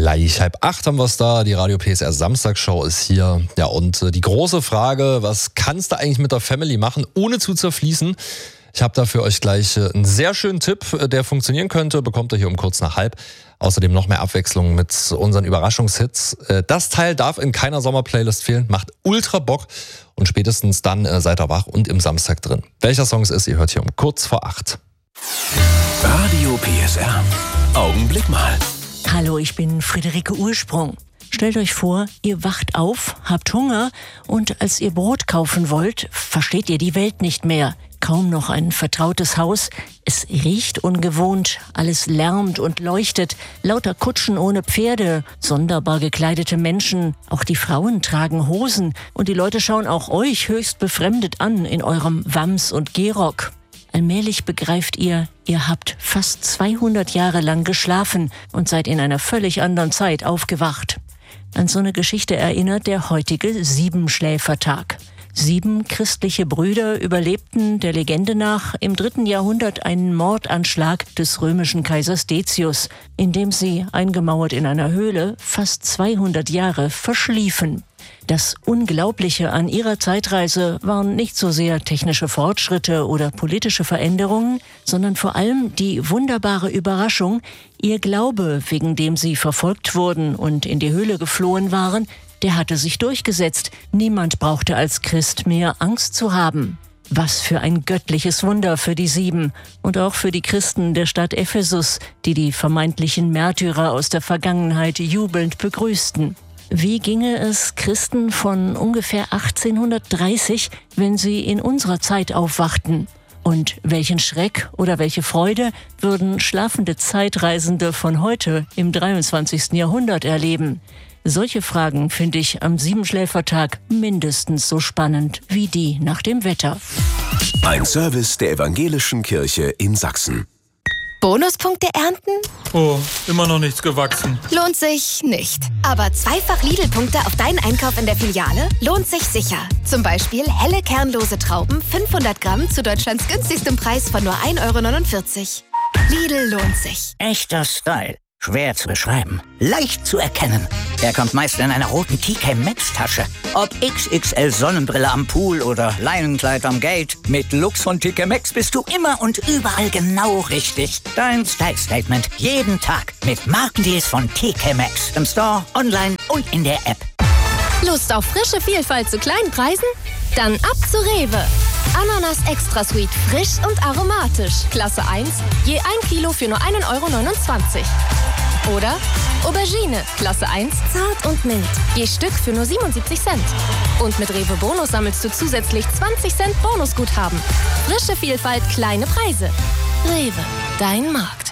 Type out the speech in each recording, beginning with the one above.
Gleich 7:30 haben wir es da. Die Radio PSR Samstagsshow ist hier. Ja, und die große Frage, was kannst du eigentlich mit der Family machen, ohne zu zerfließen? Ich habe da für euch gleich einen sehr schönen Tipp, der funktionieren könnte. Bekommt ihr hier um kurz nach 7:30. Außerdem noch mehr Abwechslung mit unseren Überraschungshits. Das Teil darf in keiner Sommerplaylist fehlen. Macht ultra Bock. Und spätestens dann seid ihr wach und im Samstag drin. Welcher Song es ist, ihr hört hier um kurz vor 8. Radio PSR. Augenblick mal. Hallo, ich bin Friederike Ursprung. Stellt euch vor, ihr wacht auf, habt Hunger und als ihr Brot kaufen wollt, versteht ihr die Welt nicht mehr. Kaum noch ein vertrautes Haus. Es riecht ungewohnt, alles lärmt und leuchtet. Lauter Kutschen ohne Pferde, sonderbar gekleidete Menschen. Auch die Frauen tragen Hosen und die Leute schauen auch euch höchst befremdet an in eurem Wams- und Gehrock. Allmählich begreift ihr, ihr habt fast 200 Jahre lang geschlafen und seid in einer völlig anderen Zeit aufgewacht. An so eine Geschichte erinnert der heutige Siebenschläfertag. 7 christliche Brüder überlebten der Legende nach im 3. Jahrhundert einen Mordanschlag des römischen Kaisers Decius, in dem sie, eingemauert in einer Höhle, fast 200 Jahre verschliefen. Das Unglaubliche an ihrer Zeitreise waren nicht so sehr technische Fortschritte oder politische Veränderungen, sondern vor allem die wunderbare Überraschung, ihr Glaube, wegen dem sie verfolgt wurden und in die Höhle geflohen waren, der hatte sich durchgesetzt. Niemand brauchte als Christ mehr Angst zu haben. Was für ein göttliches Wunder für die 7 und auch für die Christen der Stadt Ephesus, die die vermeintlichen Märtyrer aus der Vergangenheit jubelnd begrüßten. Wie ginge es Christen von ungefähr 1830, wenn sie in unserer Zeit aufwachten? Und welchen Schreck oder welche Freude würden schlafende Zeitreisende von heute im 23. Jahrhundert erleben? Solche Fragen finde ich am Siebenschläfertag mindestens so spannend wie die nach dem Wetter. Ein Service der Evangelischen Kirche in Sachsen. Bonuspunkte ernten? Oh, immer noch nichts gewachsen. Lohnt sich nicht. Aber zweifach Lidl-Punkte auf deinen Einkauf in der Filiale lohnt sich sicher. Zum Beispiel helle kernlose Trauben, 500 Gramm zu Deutschlands günstigstem Preis von nur 1,49 €. Lidl lohnt sich. Echter Style. Schwer zu beschreiben. Leicht zu erkennen. Er kommt meist in einer roten TK Maxx Tasche. Ob XXL Sonnenbrille am Pool oder Leinenkleid am Gate. Mit Lux von TK Maxx bist du immer und überall genau richtig. Dein Style-Statement jeden Tag mit Markendeals von TK Maxx. Im Store, online und in der App. Lust auf frische Vielfalt zu kleinen Preisen? Dann ab zu Rewe. Ananas Extra Sweet, frisch und aromatisch. Klasse 1, je 1 Kilo für nur 1,29 €. Oder Aubergine, Klasse 1, zart und mild. Je Stück für nur 77 Cent. Und mit Rewe Bonus sammelst du zusätzlich 20 Cent Bonusguthaben. Frische Vielfalt, kleine Preise. Rewe, dein Markt.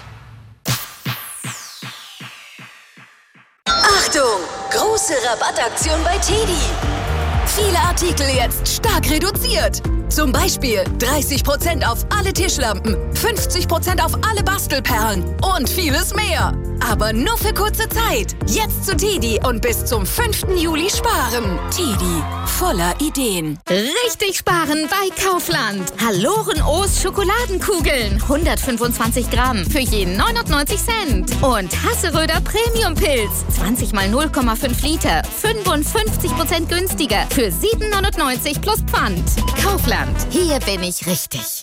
Achtung! Große Rabattaktion bei TEDi. Viele Artikel jetzt stark reduziert. Zum Beispiel 30% auf alle Tischlampen, 50% auf alle Bastelperlen und vieles mehr. Aber nur für kurze Zeit. Jetzt zu TEDi und bis zum 5. Juli sparen. TEDi, voller Ideen. Richtig sparen bei Kaufland. Haloren-O's Schokoladenkugeln, 125 Gramm für je 99 Cent. Und Hasseröder Premium-Pilz, 20 mal 0,5 Liter, 55% günstiger für 7,99 € plus Pfand. Kaufland, hier bin ich richtig.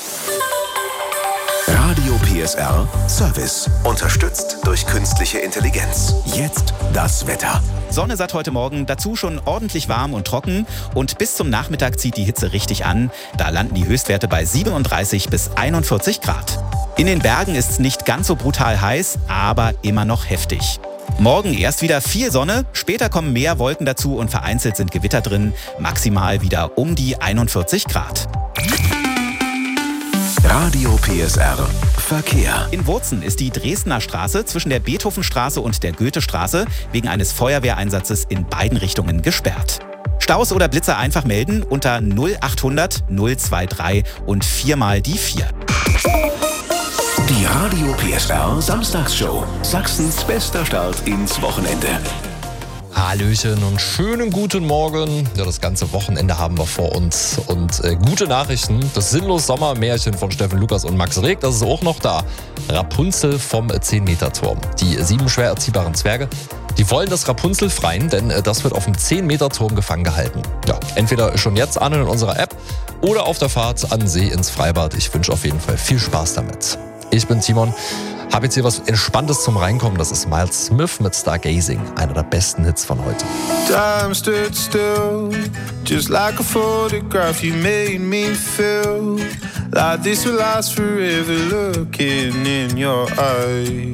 Radio PSR Service. Unterstützt durch künstliche Intelligenz. Jetzt das Wetter. Sonne seit heute Morgen, dazu schon ordentlich warm und trocken und bis zum Nachmittag zieht die Hitze richtig an. Da landen die Höchstwerte bei 37 bis 41 Grad. In den Bergen ist es nicht ganz so brutal heiß, aber immer noch heftig. Morgen erst wieder viel Sonne, später kommen mehr Wolken dazu und vereinzelt sind Gewitter drin, maximal wieder um die 41 Grad. Radio PSR Verkehr. In Wurzen ist die Dresdner Straße zwischen der Beethovenstraße und der Goethestraße wegen eines Feuerwehreinsatzes in beiden Richtungen gesperrt. Staus oder Blitzer einfach melden unter 0800 023 und 4 mal die 4. Die Radio PSR Samstagsshow. Sachsens bester Start ins Wochenende. Hallöchen und schönen guten Morgen. Ja, das ganze Wochenende haben wir vor uns. Und gute Nachrichten. Das Sinnlos-Sommermärchen von Steffen Lukas und Max Reg, das ist auch noch da. Rapunzel vom 10-Meter-Turm. Die 7 schwer erziehbaren Zwerge, die wollen das Rapunzel freien, denn das wird auf dem 10-Meter-Turm gefangen gehalten. Ja, entweder schon jetzt an in unserer App oder auf der Fahrt an See ins Freibad. Ich wünsche auf jeden Fall viel Spaß damit. Ich bin Timon. Habe jetzt hier was Entspanntes zum Reinkommen. Das ist Miles Smith mit Stargazing. Einer der besten Hits von heute. Time stood still, just like a photograph. You made me feel like this will last forever. Looking in your eyes.